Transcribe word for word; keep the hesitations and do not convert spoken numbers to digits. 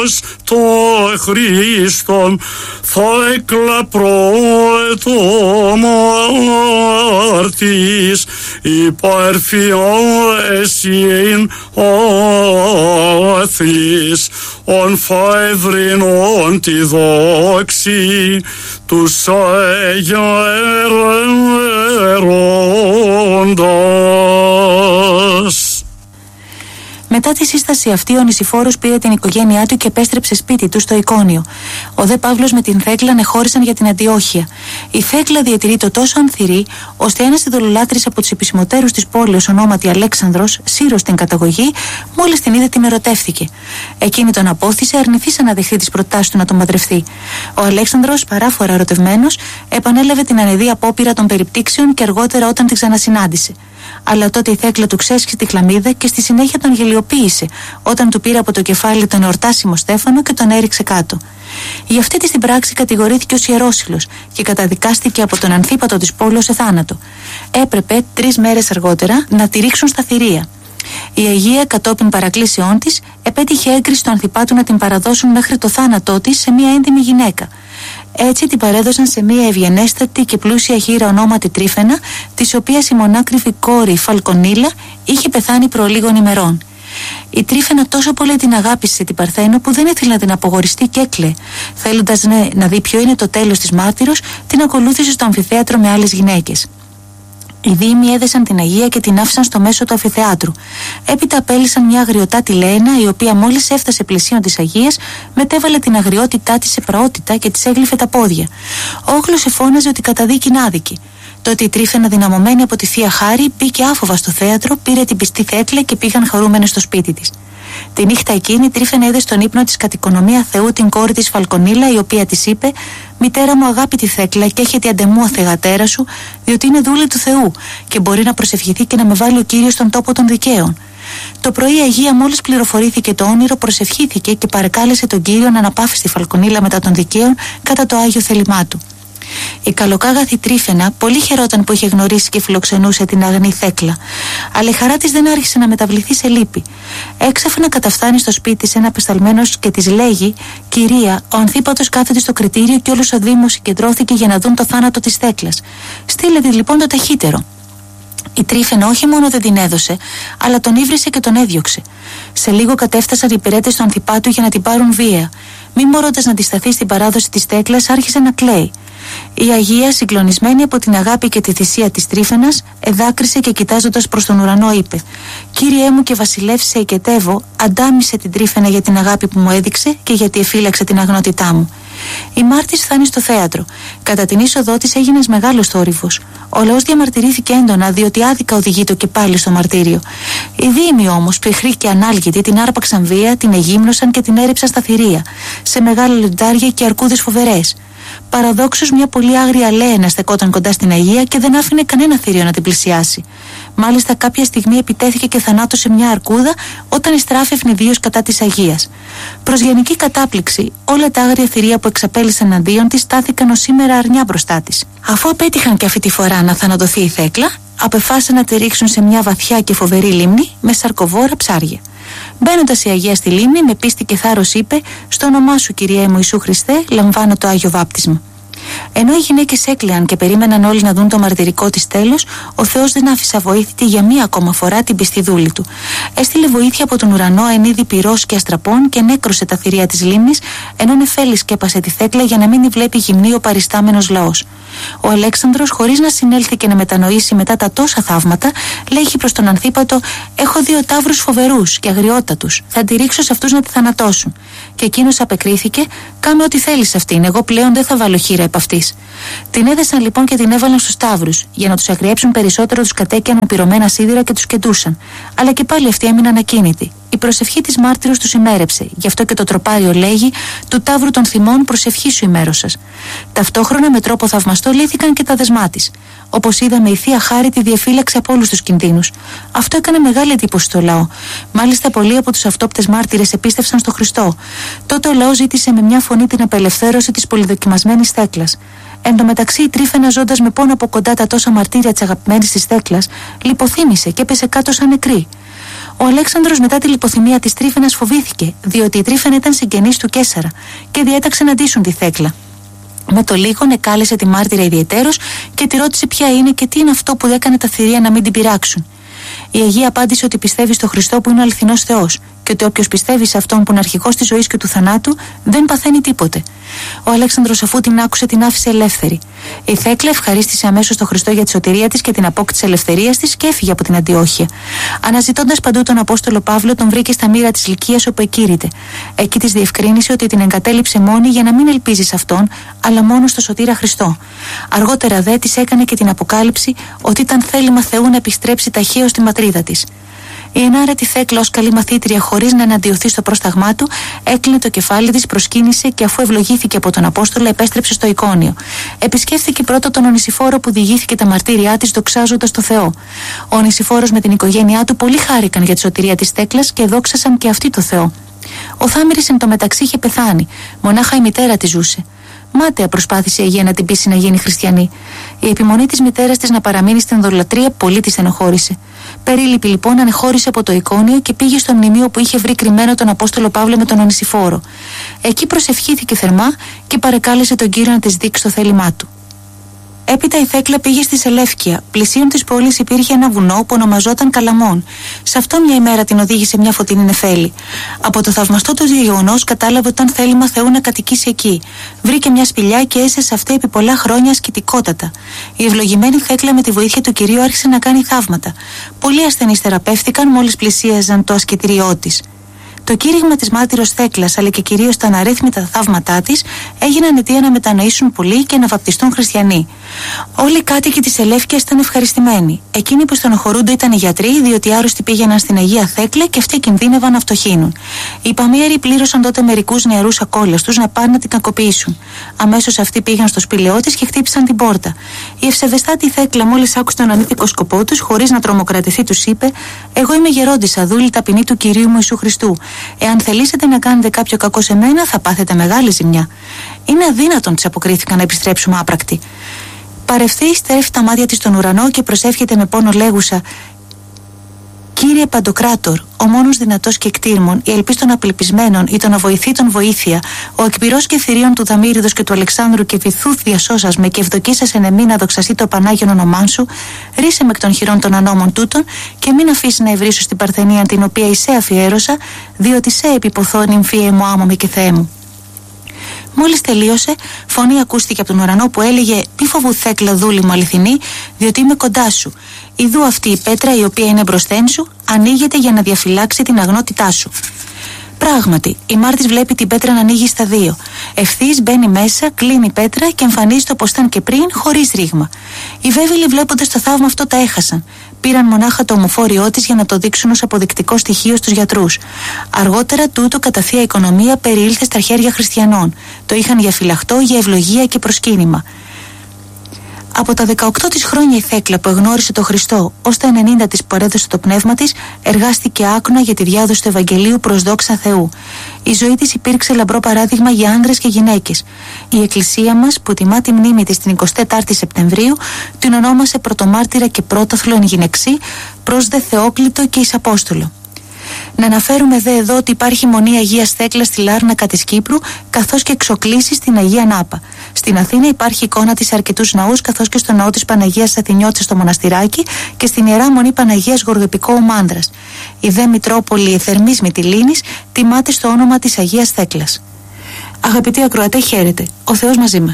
το Χριστόν θέκλα προετομάρτης υπερφιέσιν όθης ον φαευρινον τη δόξη τους αγιαίροντας. Μετά τη σύσταση αυτή, ο Νησιφόρος πήρε την οικογένειά του και επέστρεψε σπίτι του στο Εικόνιο. Ο δε Παύλος με την Θέκλα ανεχώρησαν για την Αντιόχεια. Η Θέκλα διατηρείται τόσο ανθυρή, ώστε ένας ειδωλολάτρης από τους επισημοτέρους της πόλης, ονόματι Αλέξανδρος, Σύρος στην καταγωγή, μόλις την είδε την ερωτεύθηκε. Εκείνη τον απόθυσε, αρνηθήσε να δεχθεί τις προτάσεις του να τον παντρευτεί. Ο Αλέξανδρος, παράφορα ερωτευμένος, επανέλαβε την ανεδή απόπειρα των περιπτύξεων και αργότερα όταν την ξανασυνάντησε. Αλλά τότε η Θέκλα του ξέσχισε τη χλαμίδα και στη συνέχεια τον γελιοποίησε όταν του πήρε από το κεφάλι τον εορτάσιμο Στέφανο και τον έριξε κάτω. Για αυτή τη την πράξη κατηγορήθηκε ως ιερόσυλος και καταδικάστηκε από τον Ανθίπατο της πόλης σε θάνατο. Έπρεπε τρεις μέρες αργότερα να τη ρίξουν στα θηρία. Η Αγία, κατόπιν παρακλήσεών της, επέτυχε έγκριση στο Ανθιπάτου να την παραδώσουν μέχρι το θάνατό της σε μια έντιμη γυναίκα. Έτσι την παρέδωσαν σε μια ευγενέστατη και πλούσια χήρα ονόματι Τρίφαινα, της οποίας η μονάκριβη κόρη Φαλκονίλα είχε πεθάνει προ λίγων ημερών. Η Τρίφαινα τόσο πολύ την αγάπησε την Παρθένο που δεν ήθελε να την απογοριστεί και έκλαιε. Θέλοντας ναι, να δει ποιο είναι το τέλος της μάρτυρος, την ακολούθησε στο αμφιθέατρο με άλλες γυναίκες. Οι δήμοι έδεσαν την Αγία και την άφησαν στο μέσο του αμφιθεάτρου. Έπειτα απέλυσαν μια αγριωτάτη Λένα, η οποία μόλις έφτασε πλησίον της Αγίας, μετέβαλε την αγριότητά της σε πραότητα και της έγλυφε τα πόδια. Όχλος εφώναζε ότι καταδίκη είναι άδικη. Τότε η Τρίφαινα, δυναμωμένη από τη θεία χάρη, μπήκε άφοβα στο θέατρο, πήρε την πιστή Θέκλα και πήγαν χαρούμενες στο σπίτι της. Τη νύχτα εκείνη η Τρίφαινα είδε στον ύπνο της κατ' οικονομία Θεού την κόρη της Φαλκονίλα, η οποία της είπε: «Μητέρα μου, αγάπητη Θέκλα, και έχετε αντεμού ο θεγατέρα σου, διότι είναι δούλη του Θεού και μπορεί να προσευχηθεί και να με βάλει ο Κύριος στον τόπο των δικαίων». Το πρωί η Αγία, μόλις πληροφορήθηκε το όνειρο, προσευχήθηκε και παρεκάλεσε τον Κύριο να αναπαύσει τη Φαλκονίλα μετά των δικαίων κατά το άγιο θέλημά του. Η καλοκάγαθη Τρίφαινα πολύ χαιρόταν που είχε γνωρίσει και φιλοξενούσε την αγνή Θέκλα, αλλά η χαρά της δεν άρχισε να μεταβληθεί σε λύπη. Έξαφνα καταφθάνει στο σπίτι της ένα απεσταλμένος και της λέγει: «Κυρία, ο Ανθίπατος κάθεται στο κριτήριο και όλος ο Δήμος συγκεντρώθηκε για να δουν το θάνατο της Θέκλας. Στείλε τη λοιπόν το ταχύτερο». Η Τρίφαινα όχι μόνο δεν την έδωσε, αλλά τον ύβρισε και τον έδιωξε. Σε λίγο κατέφτασαν οι υπηρέτες του Ανθιπάτου για να την πάρουν βία. Μη μπορώντας να αντισταθεί στην παράδοση της Θέκλας, άρχισε να κλαίει. Η Αγία, συγκλονισμένη από την αγάπη και τη θυσία της Τρίφαινας, εδάκρυσε και κοιτάζοντας προς τον ουρανό είπε: «Κύριέ μου και βασιλεύς σε οικετεύω, αντάμισε την Τρίφαινα για την αγάπη που μου έδειξε και γιατί εφύλαξε την αγνότητά μου». Η μάρτης φτάνει στο θέατρο. Κατά την είσοδό της έγινε ένας μεγάλος θόρυβος. Ο λαός διαμαρτυρήθηκε έντονα, διότι άδικα οδηγείτο και πάλι στο μαρτύριο. Οι δήμοι όμως, πυχροί και ανάλγητοι, την άρπαξαν βία, την εγύμνωσαν και την έριψαν στα θηρία, σε μεγάλα λιοντάρια και αρκούδες φοβερές. Παραδόξως, μια πολύ άγρια Λένα στεκόταν κοντά στην Αγία και δεν άφηνε κανένα θηρίο να την πλησιάσει. Μάλιστα, κάποια στιγμή επιτέθηκε και θανάτωσε μια αρκούδα όταν ειστράφη ευνηδίως κατά της Αγίας. Προς γενική κατάπληξη, όλα τα άγρια θηρία που εξαπέλυσαν εναντίον της στάθηκαν ως σήμερα αρνιά μπροστά της. Αφού απέτυχαν και αυτή τη φορά να θανατωθεί η Θέκλα, απεφάσισαν να τη ρίξουν σε μια βαθιά και φοβερή λίμνη με σαρκοβόρα ψάρια. Μπαίνοντας η Αγία στη λίμνη, με πίστη και θάρρος είπε: «Στο όνομά σου, Κυριέ μου Ιησού Χριστέ, λαμβάνω το Άγιο Βάπτισμα». Ενώ οι γυναίκες έκλαιαν και περίμεναν όλοι να δουν το μαρτυρικό της τέλος, ο Θεός δεν άφησε αβοήθητη για μία ακόμα φορά την πιστή δούλη του. Έστειλε βοήθεια από τον ουρανό εν είδη πυρός και αστραπών και νέκρωσε τα θηρία της λίμνης, ενώ νεφέλη σκέπασε τη Θέκλα για να μην τη βλέπει γυμνή ο παριστάμενος λαός. Ο Αλέξανδρος, χωρίς να συνέλθει και να μετανοήσει μετά τα τόσα θαύματα, λέγει προς τον Ανθίπατο: «Έχω δύο ταύρους φοβερούς και αγριότατους. Θα τη ρίξω σε αυτούς να τη θανατώσουν». Και εκείνος απεκρίθηκε: «Κάμε ό,τι θέλεις αυτήν. Εγώ πλέον δεν θα βάλω χείρα επ' αυτής». Την έδεσαν λοιπόν και την έβαλαν στους ταύρους. Για να τους αγριέψουν περισσότερο, τους κατέκιαναν πυρωμένα σίδηρα και τους κεντούσαν. Αλλά και πάλι αυτοί έμειναν ακίνητοι. Η προσευχή της μάρτυρος τους ημέρεψε. Γι' αυτό και το τροπάριο λέγει: «Του ταύρου των θυμών προσευχή σου ημέρωσας». Ταυτόχρονα με τρόπο θαυμαστό λύθηκαν και τα δεσμά της. Όπως είδαμε, η θεία χάρη τη διαφύλαξε από όλους τους κινδύνους. Αυτό έκανε μεγάλη εντύπωση στο λαό. Μάλιστα, πολλοί από τους αυτόπτες μάρτυρες επίστευσαν στο Χριστό. Τότε ο λαός ζήτησε με μια φωνή την απελευθέρωση της πολυδοκιμασμένης Θέκλας. Εν τω μεταξύ, η Τρίφαινα, ζώντας με πόνο από κοντά τα τόσα μαρτύρια της αγαπημένης της Θέκλας, λιποθύμησε και έπεσε κάτω σαν νεκρή. Ο Αλέξανδρος μετά τη λιποθυμία της Τρίφαινας φοβήθηκε, διότι η Τρίφαινα ήταν συγγενής του Καίσαρα και διέταξε να ντύσουν τη Θέκλα. Με το λίγον εκάλεσε τη μάρτυρα ιδιαιτέρως και τη ρώτησε ποια είναι και τι είναι αυτό που έκανε τα θηρία να μην την πειράξουν. Η Αγία απάντησε ότι πιστεύει στο Χριστό που είναι ο αληθινός Θεός και ότι όποιος πιστεύει σε αυτόν που είναι αρχηγός της ζωής και του θανάτου δεν παθαίνει τίποτε. Ο Αλέξανδρος, αφού την άκουσε, την άφησε ελεύθερη. Η Θέκλα ευχαρίστησε αμέσως τον Χριστό για τη σωτηρία της και την απόκτηση ελευθερίας της και έφυγε από την Αντιόχεια. Αναζητώντας παντού τον Απόστολο Παύλο, τον βρήκε στα μοίρα της Λυκίας όπου εκήρυται. Εκεί της διευκρίνησε ότι την εγκατέλειψε μόνη για να μην ελπίζει σε αυτόν, αλλά μόνο στο σωτήρα Χριστό. Αργότερα δε της έκανε και την αποκάλυψη ότι ήταν θέλημα Θεού να επιστρέψει ταχαίως στη πατρίδα της. Η ενάρετη Θέκλα, ως καλή μαθήτρια, χωρίς να εναντιωθεί στο πρόσταγμά του, έκλεινε το κεφάλι της, προσκύνησε και αφού ευλογήθηκε από τον Απόστολο, επέστρεψε στο Εικόνιο. Επισκέφθηκε πρώτα τον Ονησιφόρο που διηγήθηκε τα μαρτύριά της, δοξάζοντας το Θεό. Ο Ονησιφόρος με την οικογένειά του πολύ χάρηκαν για τη σωτηρία της Θέκλας και δόξασαν και αυτοί το Θεό. Ο Θάμηρης εν τω μεταξύ είχε πεθάνει, μονάχα η μητέρα της ζούσε. Μάταια προσπάθησε η Αγία να την πείσει να γίνει χριστιανή. Η επιμονή της μητέρας της να παραμείνει στην ειδωλατρία πολύ τη στενοχώρησε. Περίλυπη λοιπόν, ανεχώρησε από το Εικόνιο και πήγε στο μνημείο που είχε βρει κρυμμένο τον Απόστολο Παύλο με τον Ονησιφόρο. Εκεί προσευχήθηκε θερμά και παρεκάλεσε τον Κύριο να της δείξει το θέλημά του. Έπειτα η Θέκλα πήγε στη Σελεύκεια. Πλησίον της πόλης υπήρχε ένα βουνό που ονομαζόταν Καλαμών. Σε αυτό μια ημέρα την οδήγησε μια φωτεινή νεφέλη. Από το θαυμαστό του γεγονός κατάλαβε ότι ήταν θέλημα Θεού να κατοικήσει εκεί. Βρήκε μια σπηλιά και έζησε σε αυτή επί πολλά χρόνια ασκητικότατα. Η ευλογημένη Θέκλα με τη βοήθεια του Κυρίου άρχισε να κάνει θαύματα. Πολλοί ασθενείς θεραπεύτηκαν μόλις πλησίαζαν το ασκητήριό της. Το κήρυγμα της μάρτυρος Θέκλας, αλλά και κυρίως τα αναρρύθμιτα θαύματά της, έγιναν αιτία να μετανοήσουν πολλοί και να βαπτιστούν χριστιανοί. Όλοι οι κάτοικοι της Ελεύκειας ήταν ευχαριστημένοι. Εκείνοι που στενοχωρούνται ήταν οι γιατροί, διότι οι άρρωστοι πήγαιναν στην Αγία Θέκλα και αυτοί κινδύνευαν να φτωχύνουν. Οι Παμίεροι πλήρωσαν τότε μερικούς νεαρούς ακόλαστους να πάνε να την κακοποιήσουν. Αμέσως αυτοί πήγαν στο σπήλαιό της και χτύπησαν την πόρτα. Η ευσεβεστάτη Θέκλα, μόλις άκουσε τον ανήθικο σκοπό τους, χωρίς να τρομοκρατηθεί, τους είπε: «Εγώ είμαι γερόντισσα, δούλη ταπεινή του Κυρίου μου Ιησού Χριστού. Εάν θελήσετε να κάνετε κάποιο κακό σε μένα, θα πάθετε μεγάλη ζημιά». «Είναι αδύνατον», της αποκρίθηκαν, «να επιστρέψουμε άπρακτοι». Παρευθύ στρέφει τα μάτια της στον ουρανό και προσεύχεται με πόνο λέγουσα: «Κύριε Παντοκράτορ, ο μόνος δυνατός και εκτήρμων, η ελπίς των απελπισμένων, η των αβοηθήτων βοήθεια, ο εκπυρός και θηρίων του Δαμήριδος και του Αλεξάνδρου και βυθούθ διασώσας με και ευδοκίσας εν εμεί να δοξαστεί το Πανάγιον όνομά σου, ρίσε με εκ των χειρών των ανώμων τούτων και μην αφήσει να ευρύσω στην παρθενία την οποία εισέ αφιέρωσα, διότι σε επιποθώ νυμφίε μου άμομαι και Θεέ μου». Μόλις τελείωσε, φωνή ακούστηκε από τον ουρανό που έλεγε: «Μη φοβού, Θέκλα, δούλη μου αληθινή, διότι είμαι κοντά σου. Ιδού αυτή η πέτρα, η οποία είναι μπροστέν σου, ανοίγεται για να διαφυλάξει την αγνότητά σου». Πράγματι, η Μάρτης βλέπει την πέτρα να ανοίγει στα δύο. Ευθύς μπαίνει μέσα, κλείνει η πέτρα και εμφανίζεται όπως ήταν και πριν, χωρίς ρήγμα. Οι βέβηλοι, βλέποντας το θαύμα αυτό, τα έχασαν. Πήραν μονάχα το ομοφόριό της για να το δείξουν ως αποδεικτικό στοιχείο στους γιατρούς. Αργότερα τούτο κατά θεία οικονομία περιήλθε στα χέρια χριστιανών. Το είχαν για φυλαχτό, για ευλογία και προσκύνημα. Από τα δεκαοκτώ της χρόνια η Θέκλα που εγνώρισε τον Χριστό ως τα ενενήντα της που έδωσε το πνεύμα της, εργάστηκε άκουνα για τη διάδοση του Ευαγγελίου προς δόξα Θεού. Η ζωή της υπήρξε λαμπρό παράδειγμα για άνδρες και γυναίκες. Η Εκκλησία μας, που τιμά τη μνήμη της την εικοστή τέταρτη Σεπτεμβρίου, την ονόμασε πρωτομάρτυρα και πρόταθλο εν γυναιξή, προς δε Θεόκλητο και εις Απόστολο. Να αναφέρουμε δε εδώ ότι υπάρχει μονή Αγίας Θέκλας στη Λάρνακα της Κύπρου, καθώς και εξοκλήσεις στην Αγία Νάπα. Στην Αθήνα υπάρχει εικόνα της σε αρκετούς ναούς, καθώς και στο ναό της Παναγίας Αθηνιώτισσας στο Μοναστηράκι και στην Ιερά Μονή Παναγίας Γοργοπικού Μάνδρας. Η δε Μητρόπολη Εθερμής Μυτιλήνης τιμάται στο όνομα της Αγίας Θέκλας. Αγαπητοί ακροατέ, χαίρετε. Ο Θεός μαζί μας.